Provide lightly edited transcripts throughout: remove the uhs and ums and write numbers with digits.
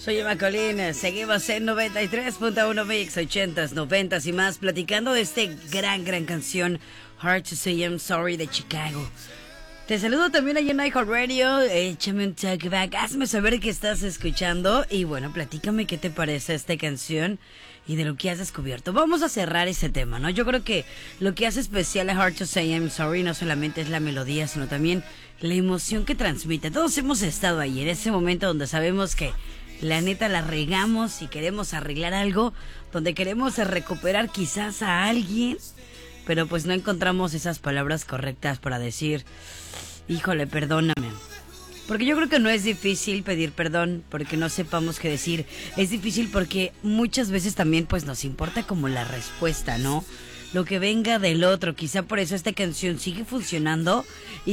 Soy Emma Colín, seguimos en 93.1 Mix, 80s, 90s y más, platicando de este gran canción, Hard to Say I'm Sorry de Chicago. Te saludo también ahí en iHeartRadio, échame un talkback, hazme saber que estás escuchando y bueno, platícame qué te parece esta canción y de lo que has descubierto. Vamos a cerrar ese tema, ¿no? Yo creo que lo que hace especial a Hard to Say I'm Sorry no solamente es la melodía, sino también la emoción que transmite. Todos hemos estado ahí, en ese momento donde sabemos que la neta la regamos y queremos arreglar algo, donde queremos recuperar quizás a alguien, pero pues no encontramos esas palabras correctas para decir, híjole, perdóname. Porque yo creo que no es difícil pedir perdón porque no sepamos qué decir. Es difícil porque muchas veces también pues nos importa como la respuesta, ¿no? Lo que venga del otro, quizá por eso esta canción sigue funcionando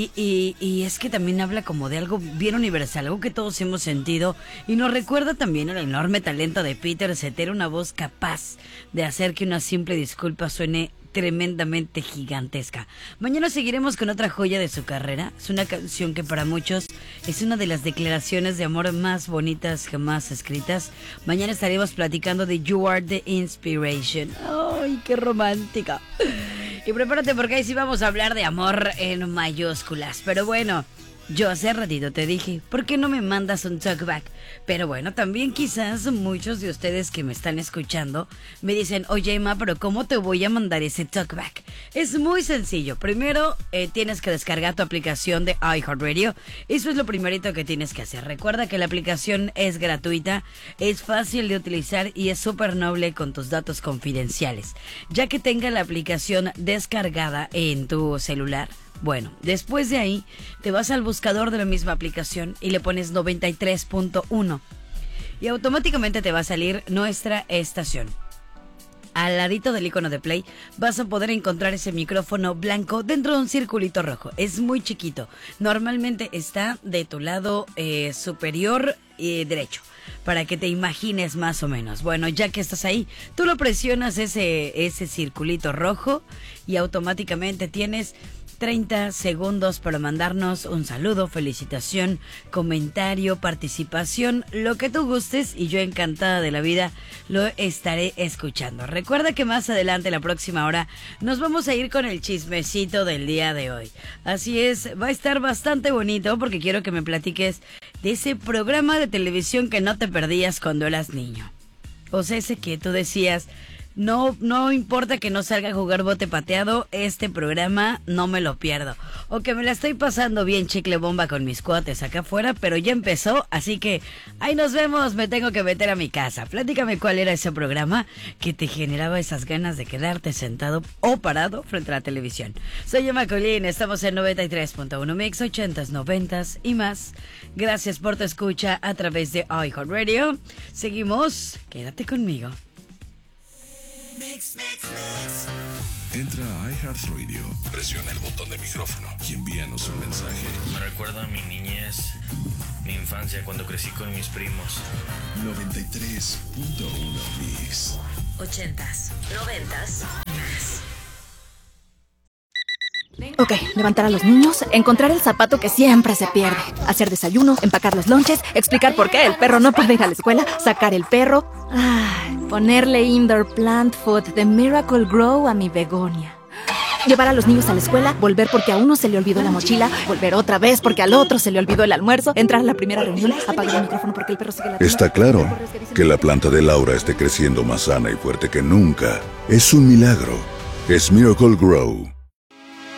y es que también habla como de algo bien universal, algo que todos hemos sentido y nos recuerda también el enorme talento de Peter Cetera, una voz capaz de hacer que una simple disculpa suene tremendamente gigantesca. Mañana seguiremos con otra joya de su carrera. Es una canción que para muchos es una de las declaraciones de amor más bonitas jamás escritas. Mañana estaremos platicando de You Are the Inspiration. ¡Ay, qué romántica! Y prepárate porque ahí sí vamos a hablar de amor en mayúsculas. Pero bueno, yo hace ratito te dije, ¿por qué no me mandas un talkback? Pero bueno, también quizás muchos de ustedes que me están escuchando me dicen, oye Emma, pero ¿cómo te voy a mandar ese talkback? Es muy sencillo. Primero tienes que descargar tu aplicación de iHeartRadio. Eso es lo primerito que tienes que hacer. Recuerda que la aplicación es gratuita, es fácil de utilizar y es súper noble con tus datos confidenciales. Ya que tenga la aplicación descargada en tu celular, bueno, después de ahí te vas al buscador de la misma aplicación y le pones 93.1 y automáticamente te va a salir nuestra estación. Al ladito del icono de play vas a poder encontrar ese micrófono blanco dentro de un circulito rojo. Es muy chiquito. Normalmente está de tu lado superior derecho, para que te imagines más o menos. Bueno, ya que estás ahí, tú lo presionas ese circulito rojo y automáticamente tienes 30 segundos para mandarnos un saludo, felicitación, comentario, participación, lo que tú gustes y yo encantada de la vida lo estaré escuchando. Recuerda que más adelante, la próxima hora, nos vamos a ir con el chismecito del día de hoy. Así es, va a estar bastante bonito porque quiero que me platiques de ese programa de televisión que no te perdías cuando eras niño. O sea, ese que tú decías, no importa que no salga a jugar bote pateado, este programa no me lo pierdo. O que me la estoy pasando bien chicle bomba con mis cuates acá afuera, pero ya empezó, así que ahí nos vemos, me tengo que meter a mi casa. Platícame cuál era ese programa que te generaba esas ganas de quedarte sentado o parado frente a la televisión. Soy Emma Colín, estamos en 93.1 Mix, 80s, 90s y más. Gracias por tu escucha a través de iHeartRadio. Seguimos, quédate conmigo. Entra a iHeartRadio, presiona el botón de micrófono y envíanos un mensaje. Me recuerda a mi niñez, mi infancia cuando crecí con mis primos. 93.1 Mix. 80s, 90s, más. Ok, levantar a los niños, encontrar el zapato que siempre se pierde, hacer desayuno, empacar los lonches, explicar por qué el perro no puede ir a la escuela, sacar el perro, ponerle indoor plant food de Miracle Grow a mi begonia. Llevar a los niños a la escuela, volver porque a uno se le olvidó la mochila, volver otra vez porque al otro se le olvidó el almuerzo, entrar a la primera reunión, apagar el micrófono porque el perro sigue latiendo. Está claro que la planta de Laura esté creciendo más sana y fuerte que nunca. Es un milagro. Es Miracle Grow.